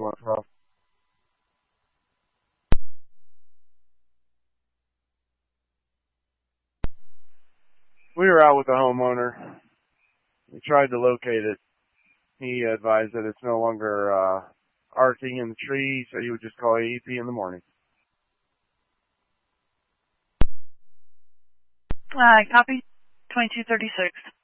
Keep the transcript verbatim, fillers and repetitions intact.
calling from? We were out with the homeowner. We tried to locate it. He advised that it's no longer uh, arcing in the tree, so he would just call A E P in the morning. Uh, copy twenty-two thirty-six.